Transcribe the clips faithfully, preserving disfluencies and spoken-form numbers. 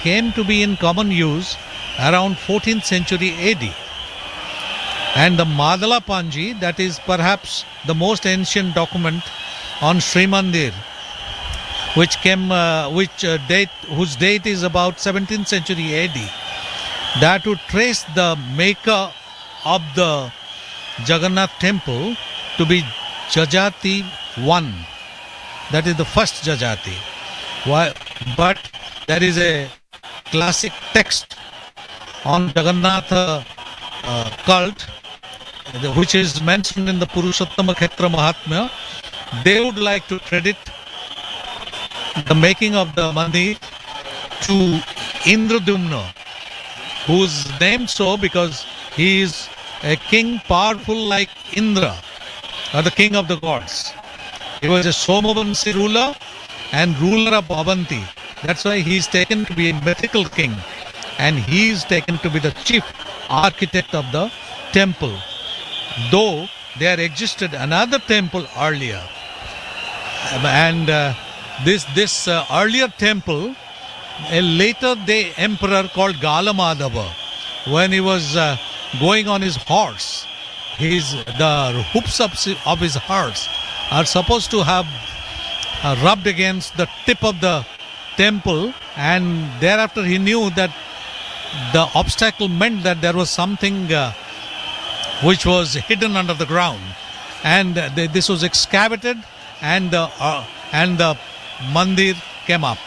came to be in common use around fourteenth century A D. And the Madala Panji, that is perhaps the most ancient document on Sri Mandir, which came, uh, which uh, date, whose date is about seventeenth century A D, that would trace the maker of the Jagannath temple to be Jajati one. That is the first Jajati. Why? But there is a classic text on Jagannath uh, uh, cult, which is mentioned in the Purushottama Kshetra Mahatmya. They would like to credit the making of the mandir to Indradumna, who is named so because he is a king powerful like Indra, or the king of the gods. He was a Somavansi ruler and ruler of Avanti. That's why he is taken to be a mythical king, and he is taken to be the chief architect of the temple. Though there existed another temple earlier, and uh, this this uh, earlier temple, a later day emperor called Galamadava, when he was uh, going on his horse, his the hooves of, of his horse are supposed to have uh, rubbed against the tip of the temple, and thereafter he knew that the obstacle meant that there was something uh, which was hidden under the ground, and uh, th- this was excavated, and the uh, and the mandir came up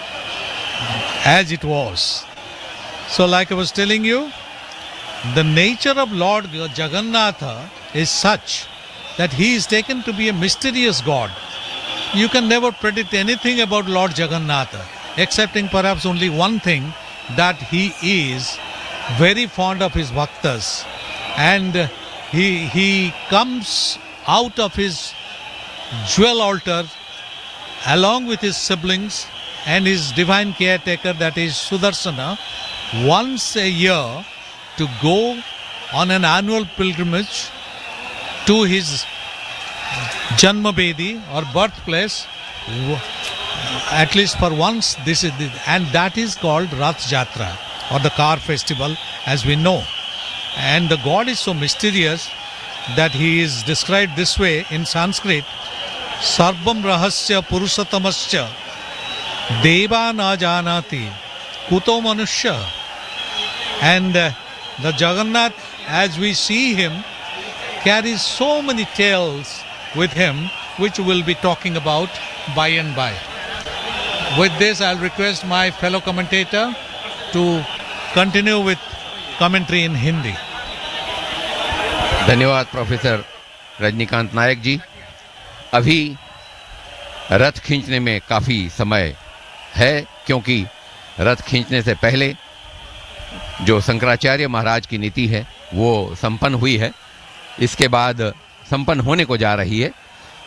as it was. So, like I was telling you, the nature of Lord Jagannatha is such that he is taken to be a mysterious God. You can never predict anything about Lord Jagannatha, excepting perhaps only one thing, that he is very fond of his bhaktas, and he he comes out of his jewel altar along with his siblings and his divine caretaker, that is Sudarsana, once a year to go on an annual pilgrimage to his Janmabedi or birthplace, at least for once. This is the, and that is called Rath Jatra, or the car festival as we know. And the God is so mysterious that he is described this way in Sanskrit: Sarvam Rahasya Purushottamascha Deva na janati kuto manushya. And uh, the Jagannath, as we see him, carries so many tales with him, which we'll be talking about by and by. With this, I'll request my fellow commentator to continue with commentary in Hindi. धन्यवाद professor Rajinikanth नायक जी। अभी रथ खींचने में काफ़ी समय है, क्योंकि रथ खींचने से पहले जो शंकराचार्य महाराज की नीति है वो संपन्न हुई है, इसके बाद संपन्न होने को जा रही है।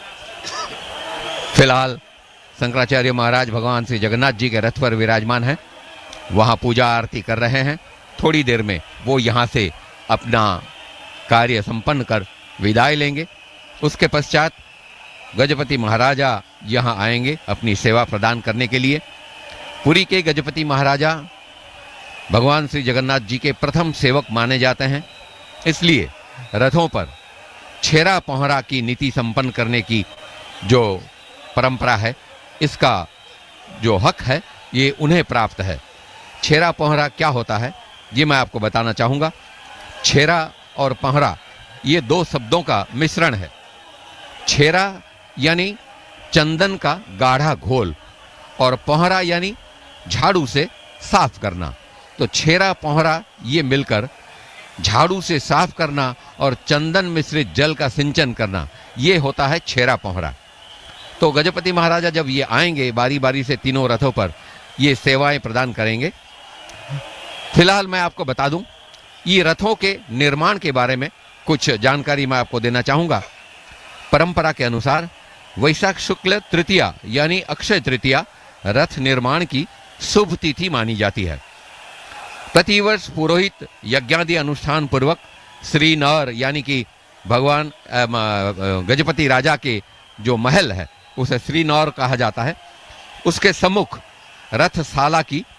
फिलहाल शंकराचार्य महाराज भगवान श्री जगन्नाथ जी के रथ पर विराजमान हैं, वहाँ पूजा आरती कर रहे हैं। थोड़ी देर में वो यहाँ से अपना कार्य संपन्न कर विदाई लेंगे। उसके पश्चात गजपति महाराजा यहाँ आएंगे अपनी सेवा प्रदान करने के लिए। पुरी के गजपति महाराजा भगवान श्री जगन्नाथ जी के प्रथम सेवक माने जाते हैं, इसलिए रथों पर छेरा पहरा की नीति संपन्न करने की जो परंपरा है, इसका जो हक है ये उन्हें प्राप्त है। छेरा पहरा क्या होता है ये मैं आपको बताना चाहूँगा। छेरा और पहरा ये दो शब्दों का मिश्रण है। छेरा यानी चंदन का गाढ़ा घोल, और पहरा यानी झाड़ू से साफ करना। तो छेरा पहरा ये मिलकर झाड़ू से साफ करना और चंदन मिश्रित जल का सिंचन करना, ये होता है छेरा पहरा। तो गजपति महाराजा जब ये आएंगे बारी बारी से तीनों रथों पर ये सेवाएं प्रदान करेंगे। फिलहाल मैं आपको बता दूं, ये रथों के निर्माण के बारे में कुछ जानकारी मैं आपको देना चाहूँगा। परंपरा के अनुसार वैशाख शुक्ल तृतीया यानी अक्षय तृतीया रथ निर्माण की शुभ तिथि मानी जाती है। प्रतिवर्ष पुरोहित यज्ञादि अनुष्ठान पूर्वक श्री नर यानी कि भगवान गजपति राजा के जो महल है उसे श्री नर कहा जाता है, उसके सम्मुख रथशाला की